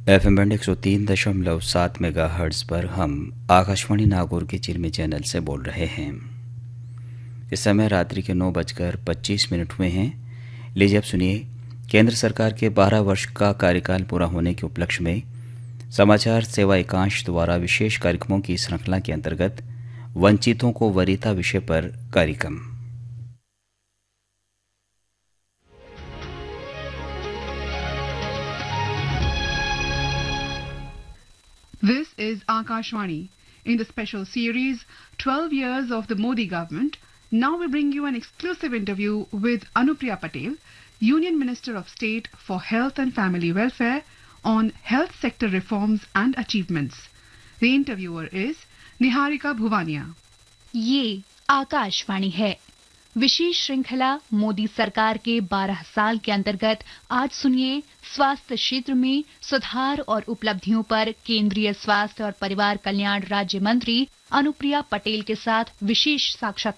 FM band 103.7 megahertz पर हम आकाशवाणी नागौर के चिरमी चैनल से बोल रहे हैं। इस समय रात्रि के 9:25 हुए हैं। लीजिए अब सुनिए, केंद्र सरकार के 12 वर्ष का कार्यकाल पूरा होने के उपलक्ष्य में समाचार सेवा एकांश द्वारा विशेष कार्यक्रमों की श्रृंखला के अंतर्गत वंचितों को वरीयता विषय पर कार्यक्रम। This is Akashvani. In the special series 12 Years of the Modi Government, now we bring you an exclusive interview with Anupriya Patel, Union Minister of State for Health and Family Welfare, on health sector reforms and achievements. The interviewer is Niharika Bhuvania. ये आकाशवाणी है। विशेष श्रृंखला मोदी सरकार के 12 साल के अंतर्गत आज सुनिए स्वास्थ्य क्षेत्र में सुधार और उपलब्धियों पर केंद्रीय स्वास्थ्य और परिवार कल्याण राज्य मंत्री अनुप्रिया पटेल के साथ विशेष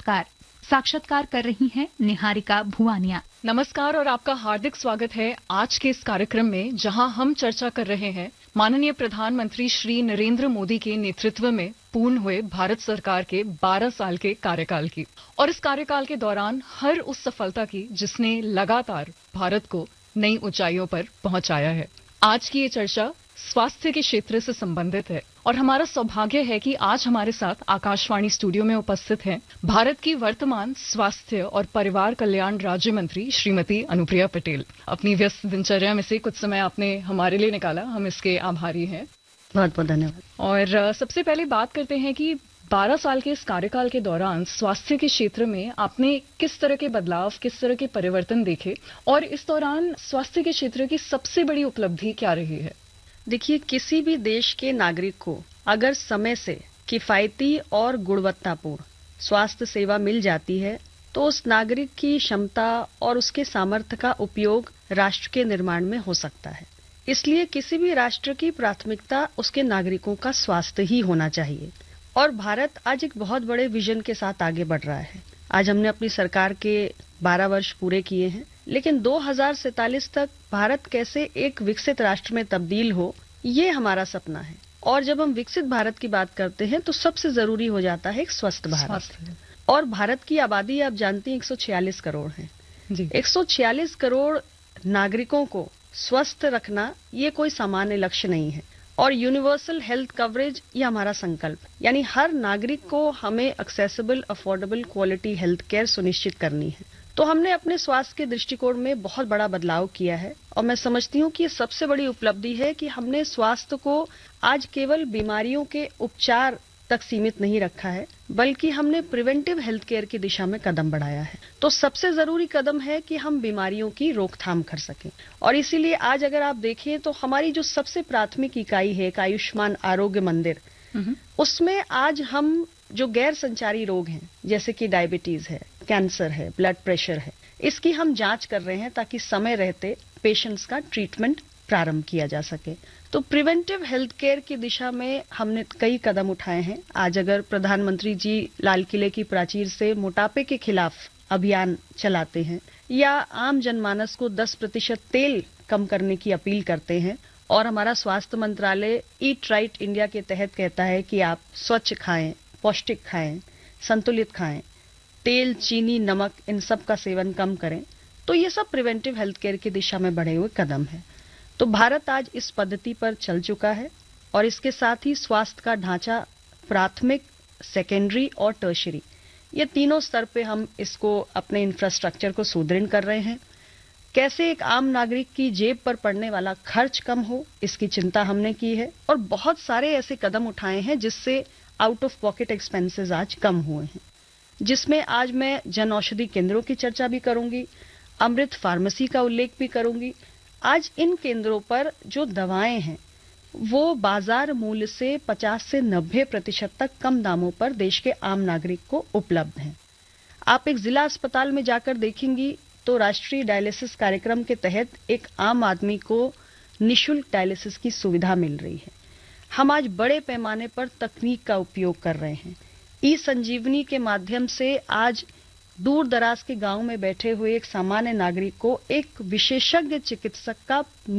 साक्षात्कार कर रही हैं निहारिका भुवानिया। नमस्कार और आपका हार्दिक स्वागत है आज के इस कार्यक्रम में, जहां हम चर्चा कर रहे हैं माननीय प्रधानमंत्री श्री नरेंद्र मोदी के नेतृत्व में पूर्ण हुए भारत सरकार के 12 साल के कार्यकाल की, और इस कार्यकाल के दौरान हर उस सफलता की जिसने लगातार भारत को नई ऊंचाइयों पर पहुंचाया है। आज की ये चर्चा स्वास्थ्य के क्षेत्र से संबंधित है और हमारा सौभाग्य है कि आज हमारे साथ आकाशवाणी स्टूडियो में उपस्थित हैं भारत की वर्तमान स्वास्थ्य और परिवार कल्याण राज्य मंत्री श्रीमती अनुप्रिया पटेल। अपनी व्यस्त दिनचर्या में से कुछ समय आपने हमारे लिए निकाला, हम इसके आभारी हैं। बहुत बहुत धन्यवाद। और सबसे पहले बात करते हैं कि 12 साल के इस कार्यकाल के दौरान स्वास्थ्य के क्षेत्र में आपने किस तरह के बदलाव, किस तरह के परिवर्तन देखे, और इस दौरान स्वास्थ्य के क्षेत्र की सबसे बड़ी उपलब्धि क्या रही है? देखिए, किसी भी देश के नागरिक को अगर समय से किफायती और गुणवत्तापूर्ण स्वास्थ्य सेवा मिल जाती है तो उस नागरिक की क्षमता और उसके सामर्थ्य का उपयोग राष्ट्र के निर्माण में हो सकता है। इसलिए किसी भी राष्ट्र की प्राथमिकता उसके नागरिकों का स्वास्थ्य ही होना चाहिए। और भारत आज एक बहुत बड़े विजन के साथ आगे बढ़ रहा है। आज हमने अपनी सरकार के 12 वर्ष पूरे किए हैं, लेकिन 2047 तक भारत कैसे एक विकसित राष्ट्र में तब्दील हो, ये हमारा सपना है। और जब हम विकसित भारत की बात करते हैं तो सबसे जरूरी हो जाता है एक स्वस्थ भारत। और भारत की आबादी आप जानती हैं 146 करोड़ है जी। 146 करोड़ नागरिकों को स्वस्थ रखना ये कोई सामान्य लक्ष्य नहीं है। और यूनिवर्सल हेल्थ कवरेज ये हमारा संकल्प, यानी हर नागरिक को हमें accessible, affordable, quality health care सुनिश्चित करनी है। तो हमने अपने स्वास्थ्य के दृष्टिकोण में बहुत बड़ा बदलाव किया है और मैं समझती हूँ कि ये सबसे बड़ी उपलब्धि है कि हमने स्वास्थ्य को आज केवल बीमारियों के उपचार तक सीमित नहीं रखा है, बल्कि हमने प्रिवेंटिव हेल्थ केयर की दिशा में कदम बढ़ाया है। तो सबसे जरूरी कदम है कि हम बीमारियों की रोकथाम कर सकें। और इसीलिए आज अगर आप देखें तो हमारी जो सबसे प्राथमिक इकाई है आयुष्मान आरोग्य मंदिर, उसमें आज हम जो गैर संचारी रोग हैं जैसे कि डायबिटीज है, कैंसर है, ब्लड प्रेशर है, इसकी हम जांच कर रहे हैं ताकि समय रहते पेशेंट्स का ट्रीटमेंट प्रारंभ किया जा सके। तो प्रिवेंटिव हेल्थ केयर की दिशा में हमने कई कदम उठाए हैं। आज अगर प्रधानमंत्री जी लाल किले की प्राचीर से मोटापे के खिलाफ अभियान चलाते हैं या आम जनमानस को 10% तेल कम करने की अपील करते हैं, और हमारा स्वास्थ्य मंत्रालय ईट राइट इंडिया के तहत कहता है कि आप स्वच्छ खाएं, पौष्टिक खाएं, संतुलित खाएं, तेल, चीनी, नमक इन सब का सेवन कम करें, तो ये सब प्रिवेंटिव हेल्थ केयर की दिशा में बढ़े हुए कदम है। तो भारत आज इस पद्धति पर चल चुका है और इसके साथ ही स्वास्थ्य का ढांचा प्राथमिक, सेकेंडरी और टर्शरी, ये तीनों स्तर पे हम इसको अपने इंफ्रास्ट्रक्चर को सुदृढ़ कर रहे हैं। कैसे एक आम नागरिक की जेब पर पड़ने वाला खर्च कम हो, इसकी चिंता हमने की है और बहुत सारे ऐसे कदम उठाए हैं जिससे आउट ऑफ पॉकेट एक्सपेंसेस आज कम हुए हैं, जिसमें आज मैं जन औषधि केंद्रों की चर्चा भी करूंगी, अमृत फार्मेसी का उल्लेख भी करूंगी। आज इन केंद्रों पर जो दवाएं हैं वो बाजार मूल्य से 50 से 90% तक कम दामों पर देश के आम नागरिक को उपलब्ध हैं। आप एक जिला अस्पताल में जाकर देखेंगी तो राष्ट्रीय डायलिसिस कार्यक्रम के तहत एक आम आदमी को निःशुल्क डायलिसिस की सुविधा मिल रही है। हम आज बड़े पैमाने पर तकनीक का उपयोग कर रहे हैं। ई संजीवनी के माध्यम से आज दूर दराज के गांव में बैठे हुए एक सामान्य नागरिक को एक विशेषज्ञ चिकित्सक का